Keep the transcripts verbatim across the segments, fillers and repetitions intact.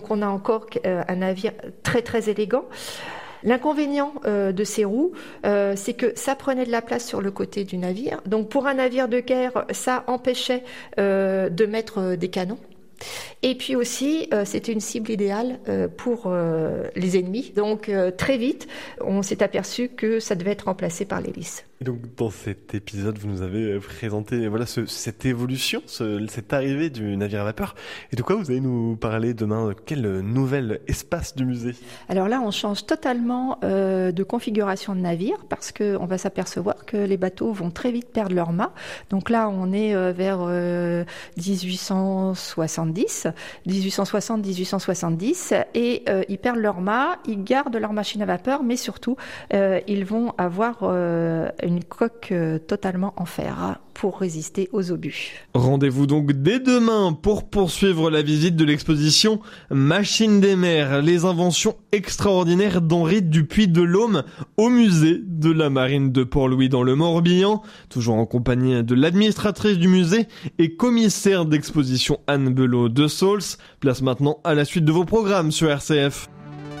On a encore euh, un navire très très élégant. L'inconvénient euh, de ces roues, euh, c'est que ça prenait de la place sur le côté du navire. Donc pour un navire de guerre, ça empêchait euh, de mettre euh, des canons. Et puis aussi, euh, c'était une cible idéale euh, pour euh, les ennemis. Donc euh, très vite, on s'est aperçu que ça devait être remplacé par l'hélice. Et donc dans cet épisode, vous nous avez présenté voilà ce, cette évolution, ce, cette arrivée du navire à vapeur. Et de quoi vous allez nous parler demain? Quel nouvel espace du musée? Alors là, on change totalement euh, de configuration de navire parce que on va s'apercevoir que les bateaux vont très vite perdre leur mât. Donc là, on est euh, vers euh, dix-huit cent soixante-dix, dix-huit cent soixante, dix-huit cent soixante-dix, et euh, ils perdent leur mât, ils gardent leur machine à vapeur, mais surtout, euh, ils vont avoir euh, une coque euh, totalement en fer pour résister aux obus. Rendez-vous donc dès demain pour poursuivre la visite de l'exposition Machines des mers, les inventions extraordinaires d'Henri Dupuy de l'Aume au musée de la Marine de Port-Louis dans le Morbihan, toujours en compagnie de l'administratrice du musée et commissaire d'exposition Anne Belot de Saulx. Place maintenant à la suite de vos programmes sur R C F.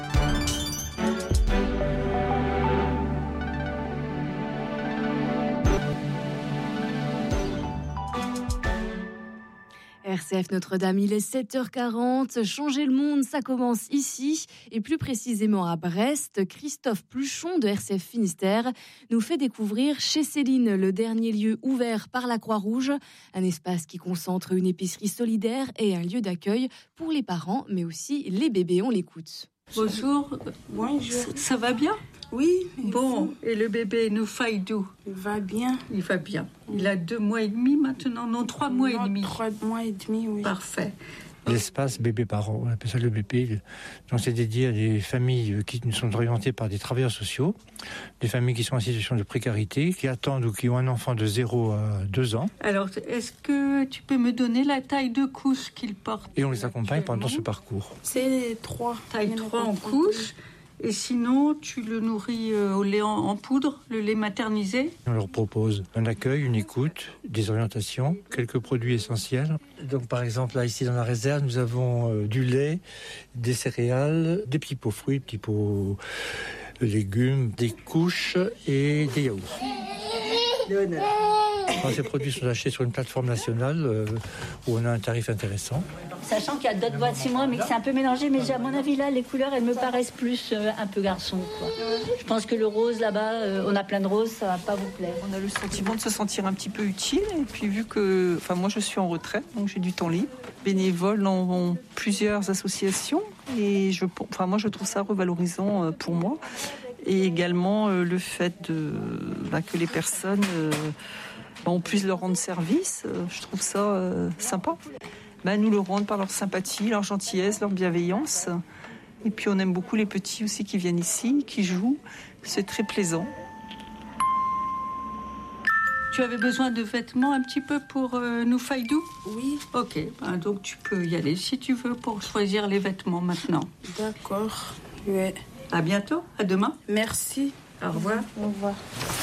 R C F Notre-Dame, il est sept heures quarante. Changer le monde, ça commence ici, et plus précisément à Brest. Christophe Pluchon de R C F Finistère nous fait découvrir chez Céline, le dernier lieu ouvert par la Croix-Rouge. Un espace qui concentre une épicerie solidaire et un lieu d'accueil pour les parents, mais aussi les bébés. On l'écoute. Bonjour. Bonjour. Ça, ça va bien? Oui. Bon, et le bébé Noufaïdou? Il va bien. Il va bien. Il a deux mois et demi maintenant, non, trois mois non, et demi. Trois mois et demi, oui. Parfait. L'espace bébé-parent, on appelle ça le B P. Donc c'est dédié à des familles qui sont orientées par des travailleurs sociaux, des familles qui sont en situation de précarité, qui attendent ou qui ont un enfant de zéro à deux ans. Alors, est-ce que tu peux me donner la taille de couche qu'il porte? Et on les accompagne pendant ce parcours. C'est trois. Taille trois en couche. Et sinon, tu le nourris au lait en, en poudre, le lait maternisé. On leur propose un accueil, une écoute, des orientations, quelques produits essentiels. Donc par exemple, là ici dans la réserve, nous avons euh, du lait, des céréales, des petits pots fruits, des petits pots légumes, des couches et des yaourts. Quand ces produits sont achetés sur une plateforme nationale euh, où on a un tarif intéressant. Sachant qu'il y a d'autres boîtes chez moi, mais que c'est un peu mélangé. Mais à mon avis, là, les couleurs, elles me paraissent plus euh, un peu garçon, quoi. Je pense que le rose, là-bas, euh, on a plein de roses, ça va pas vous plaire. On a le sentiment de se sentir un petit peu utile. Et puis vu que, enfin moi je suis en retraite, donc j'ai du temps libre. Bénévoles ont plusieurs associations et je, enfin moi je trouve ça revalorisant pour moi. Et également euh, le fait de, bah, que les personnes, euh, bah, on puisse leur rendre service. Euh, je trouve ça euh, sympa. Bah, nous le rendent par leur sympathie, leur gentillesse, leur bienveillance. Et puis on aime beaucoup les petits aussi qui viennent ici, qui jouent. C'est très plaisant. Tu avais besoin de vêtements un petit peu pour euh, Noufaïdou? Oui. Ok, ben, donc tu peux y aller si tu veux pour choisir les vêtements maintenant. D'accord, oui. À bientôt, à demain. Merci. Au revoir. Au revoir.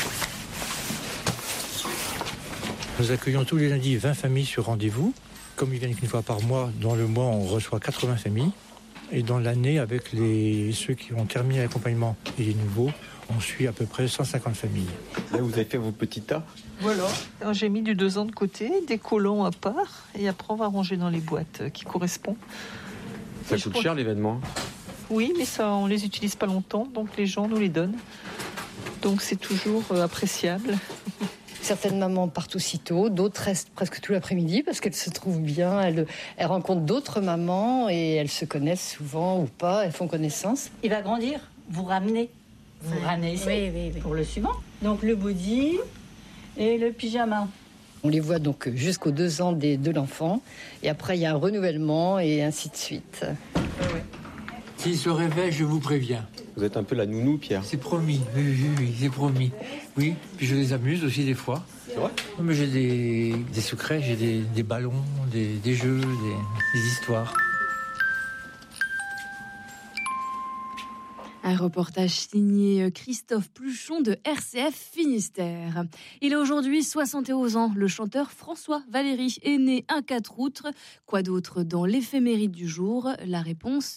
Nous accueillons tous les lundis vingt familles sur rendez-vous. Comme ils viennent qu'une fois par mois, dans le mois, on reçoit quatre-vingts familles. Et dans l'année, avec les, ceux qui ont terminé l'accompagnement et les nouveaux, on suit à peu près cent cinquante familles. Là, vous avez fait vos petits tas? Voilà. Alors, j'ai mis du deux ans de côté, des collants à part, et après on va ranger dans les boîtes qui correspondent. Ça et coûte crois... cher l'événement? Oui, mais ça, on les utilise pas longtemps, donc les gens nous les donnent. Donc c'est toujours euh, appréciable. Certaines mamans partent aussitôt, d'autres restent presque tout l'après-midi parce qu'elles se trouvent bien, elles, elles rencontrent d'autres mamans et elles se connaissent souvent ou pas, elles font connaissance. Il va grandir, vous ramenez. Vous oui. ramenez ici oui, oui, oui. Pour le suivant. Donc le body et le pyjama. On les voit donc jusqu'aux deux ans des, de l'enfant et après il y a un renouvellement et ainsi de suite. Oui, oui. S'ils se réveillent, je vous préviens. Vous êtes un peu la nounou, Pierre. C'est promis, oui, oui, oui, c'est promis. Oui, puis je les amuse aussi des fois. C'est vrai? Mais j'ai des, des secrets, j'ai des, des ballons, des, des jeux, des, des histoires. Un reportage signé Christophe Pluchon de R C F Finistère. Il a aujourd'hui soixante et onze ans. Le chanteur François Valéry est né un quatre août. Quoi d'autre dans l'éphéméride du jour ? La réponse